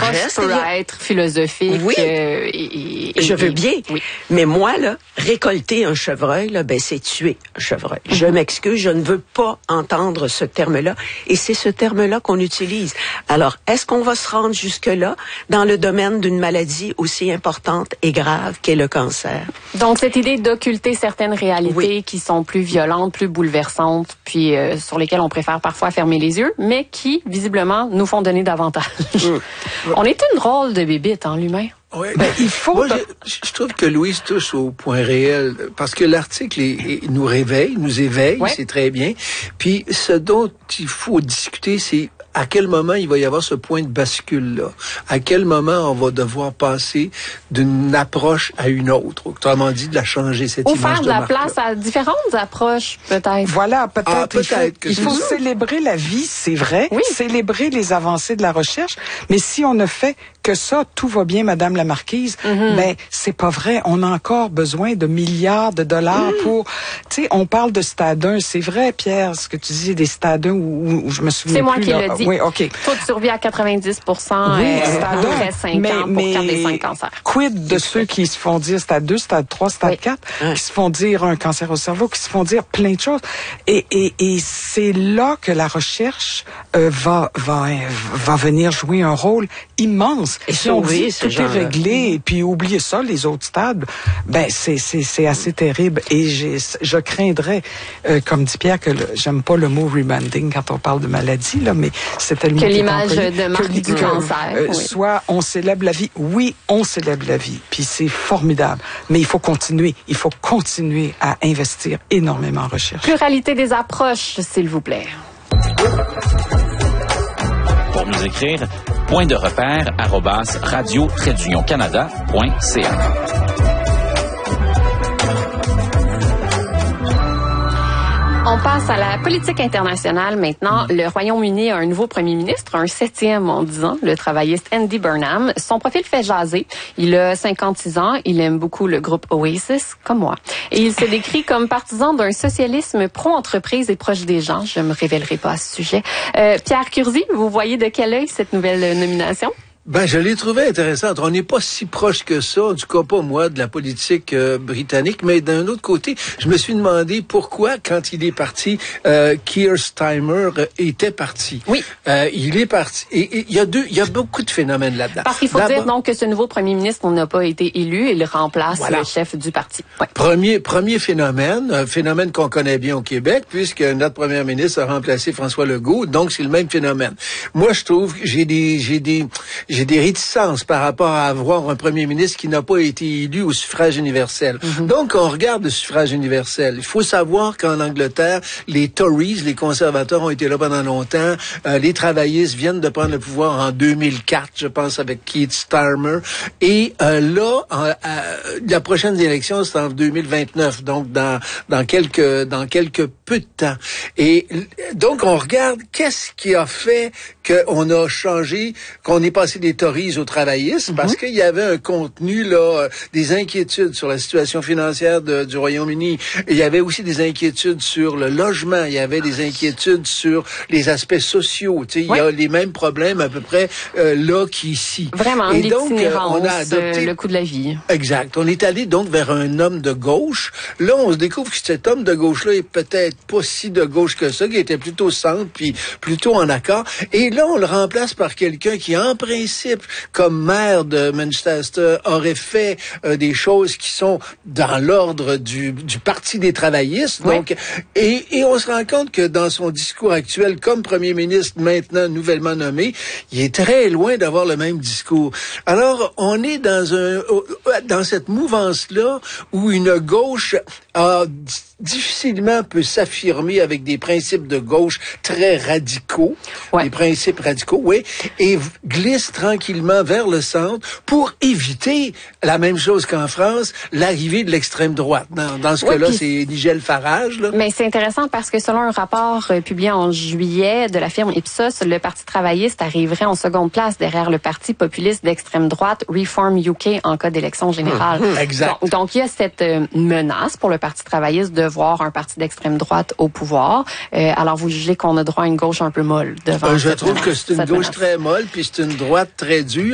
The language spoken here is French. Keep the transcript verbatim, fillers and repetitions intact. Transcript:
l'approche peut a... être philosophique. Oui, euh, et, et, je veux et, bien. Oui. Mais moi, là, récolter un chevreuil, là, ben c'est tuer un chevreuil. Mm-hmm. Je m'excuse, je ne veux pas entendre ce terme-là. Et c'est ce terme-là qu'on utilise. Alors, est-ce qu'on va se rendre jusque-là dans le domaine d'une maladie aussi importante et grave qu'est le cancer? Donc, cette idée d'occulter certaines réalités oui. qui sont plus violentes, plus bouleversantes, puis euh, sur lesquelles on préfère parfois fermer les yeux, mais qui, visiblement, nous font donner davantage. Mm. On est une drôle de bébite, hein, l'humain? Oui, ben, il faut. Moi, je, je trouve que Louise touche au point réel parce que l'article est, est, nous réveille, nous éveille, ouais. c'est très bien. Puis ce dont il faut discuter, c'est à quel moment il va y avoir ce point de bascule-là. À quel moment on va devoir passer d'une approche à une autre. Autrement dit, de la changer, cette Ou image faire de, de la marque-là. place à différentes approches, peut-être. Voilà, peut-être. Ah, peut-être il faut, que il faut ça. célébrer la vie, c'est vrai. Oui. Célébrer les avancées de la recherche. Mais si on ne fait que ça, tout va bien, Madame la Marquise. Mm-hmm. Ben, c'est pas vrai. On a encore besoin de milliards de dollars mm. pour, tu sais, on parle de stade un. C'est vrai, Pierre, ce que tu dis, des stades un où, où je me souviens c'est moi plus. qui là. le dis. Oui, OK. Taux de survie à quatre-vingt-dix pour cent oui, euh, stade après cinq mais, ans pour mais quatre des cinq cancers. Quid de ceux qui se font dire stade deux, stade trois, stade oui. quatre, hein. qui se font dire un cancer au cerveau, qui se font dire plein de choses. Et, et, et c'est là que la recherche euh, va, va, va venir jouer un rôle immense. Et si on dit tout est réglé et puis oubliez ça, les autres stades, ben c'est c'est c'est assez terrible. Et j'ai, je craindrais, euh, comme dit Pierre, que le, j'aime pas le mot rebanding quand on parle de maladie là, mais c'était le mot que qui l'image employé, de marque du que, cancer. Euh, oui. Soit on célèbre la vie, oui, on célèbre la vie, puis c'est formidable. Mais il faut continuer, il faut continuer à investir énormément en recherche. Pluralité des approches, s'il vous plaît. Pour nous écrire, point de repère arobase radio traduction canada point c a. On passe à la politique internationale maintenant. Le Royaume-Uni a un nouveau premier ministre, un septième en dix ans, le travailliste Andy Burnham. Son profil fait jaser. Il a cinquante-six ans, il aime beaucoup le groupe Oasis, comme moi. Et il se décrit comme partisan d'un socialisme pro-entreprise et proche des gens. Je me révélerai pas à ce sujet. Euh, Pierre Curzi, vous voyez de quel œil cette nouvelle nomination? Ben, je l'ai trouvé intéressante. On n'est pas si proche que ça, en tout cas pas moi, de la politique euh, britannique. Mais d'un autre côté, je me suis demandé pourquoi, quand il est parti, euh, Keir Starmer était parti. Oui. Euh, il est parti. Et il y a deux, il y a beaucoup de phénomènes là-dedans. Parce qu'il faut D'abord, dire donc que ce nouveau premier ministre n'a pas été élu. Il remplace voilà. le chef du parti. Ouais. Premier, premier phénomène, un phénomène qu'on connaît bien au Québec, puisque notre premier ministre a remplacé François Legault. Donc c'est le même phénomène. Moi, je trouve que j'ai des, j'ai des J'ai des réticences par rapport à avoir un premier ministre qui n'a pas été élu au suffrage universel. Mm-hmm. Donc, on regarde le suffrage universel. Il faut savoir qu'en Angleterre, les Tories, les conservateurs, ont été là pendant longtemps. Euh, les travaillistes viennent de prendre le pouvoir en deux mille quatre, je pense, avec Keir Starmer. Et euh, là, euh, euh, la prochaine élection, c'est en deux mille vingt-neuf, donc dans dans quelques dans quelques peu de temps. Et donc, on regarde qu'est-ce qui a fait qu'on a changé, qu'on est passé des Tories aux travaillistes, mm-hmm. parce qu'il y avait un contenu, là, des inquiétudes sur la situation financière de, du Royaume-Uni. Il y avait aussi des inquiétudes sur le logement. Il y avait des inquiétudes sur les aspects sociaux. Tu sais, oui. Il y a les mêmes problèmes à peu près euh, là qu'ici. Vraiment, et donc, on a adopté euh, le coût de la vie. Exact. On est allé donc vers un homme de gauche. Là, on se découvre que cet homme de gauche-là est peut-être pas si de gauche que ça, qui était plutôt centre, puis plutôt en accord. Et là, on le remplace par quelqu'un qui, en principe, comme maire de Manchester, aurait fait euh, des choses qui sont dans l'ordre du, du Parti des travaillistes. Oui. Donc, et, et on se rend compte que dans son discours actuel, comme premier ministre maintenant nouvellement nommé, il est très loin d'avoir le même discours. Alors, on est dans un dans cette mouvance-là où une gauche a difficilement peut s'affirmer avec des principes de gauche très radicaux, ouais. des principes radicaux, oui, et glisse tranquillement vers le centre pour éviter la même chose qu'en France, l'arrivée de l'extrême droite. Dans, dans ce ouais, cas-là, c'est Nigel Farage. Là. Mais c'est intéressant parce que selon un rapport euh, publié en juillet de la firme Ipsos, le Parti travailliste arriverait en seconde place derrière le Parti populiste d'extrême droite Reform U K en cas d'élection générale. Mmh, exact. Donc, donc, il y a cette euh, menace pour le Parti travailliste de voir un parti d'extrême droite au pouvoir. Euh, alors, vous jugez qu'on a droit à une gauche un peu molle devant euh, Je cette trouve menace, que c'est une gauche menace. très molle, puis c'est une droite très dure.